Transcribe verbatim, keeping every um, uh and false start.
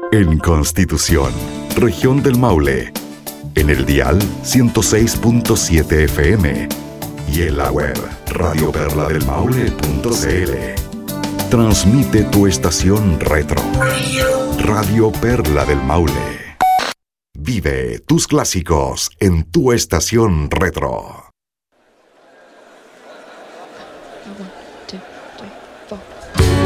En Constitución, región del Maule, en el dial ciento seis punto siete F M y en la web radio perla del maule punto c l. Transmite tu estación retro. Radio Perla del Maule. Vive tus clásicos en tu estación retro.